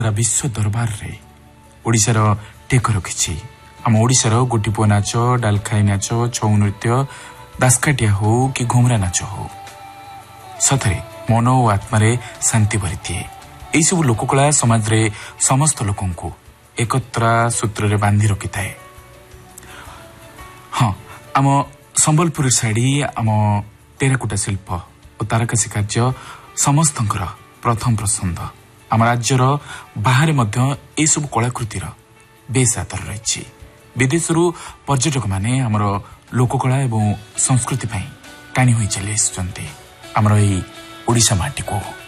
विश्व दरबार रे ओडिशार टेक रखिछि। आम ओडिशार गोटीपुଅ नाच, डालखाई नाच, छौ नृत्य, दासकाटिया हो कि घुमरा नाच हो सतरे मन और आत्मारे शांति भरी दिए। यही सब लोककला समाज रे समस्त लोकंकु एकत्रा सूत्र रे बांधी रखि थाए। हाँ, आम संबलपुर साड़ी, आम टेराकोटा शिल्प और तारकासी कार्य समस्तंकर प्रथम पसंद। आम राज्यर बाहर मध्य ए सब कलाकृतिर बेस आदर रही। विदेशरू पर्यटक माने आमर लोककला एवं संस्कृति टाणी हो चली आमर ओडिशा माटी को।